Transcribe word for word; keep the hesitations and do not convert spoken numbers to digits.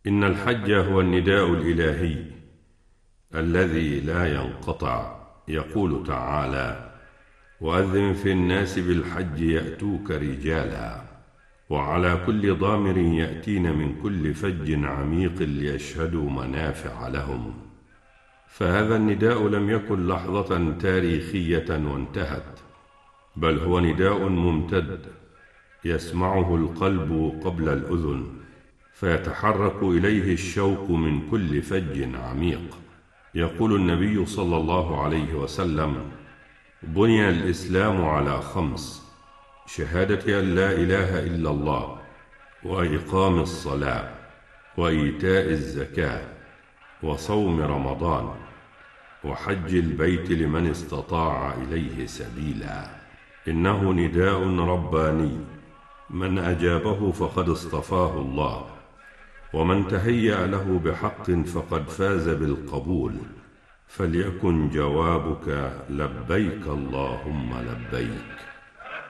إن الحج هو النداء الإلهي الذي لا ينقطع. يقول تعالى: وأذن في الناس بالحج يأتوك رجالا وعلى كل ضامر يأتين من كل فج عميق ليشهدوا منافع لهم. فهذا النداء لم يكن لحظة تاريخية وانتهت، بل هو نداء ممتد يسمعه القلب قبل الأذن، فيتحرك إليه الشوق من كل فج عميق. يقول النبي صلى الله عليه وسلم: بني الإسلام على خمس: شهادة أن لا إله إلا الله، وإقام الصلاة، وإيتاء الزكاة، وصوم رمضان، وحج البيت لمن استطاع إليه سبيلا. إنه نداء رباني، من أجابه فقد اصطفاه الله، ومن تهيأ له بحق فقد فاز بالقبول. فليكن جوابك لبيك اللهم لبيك.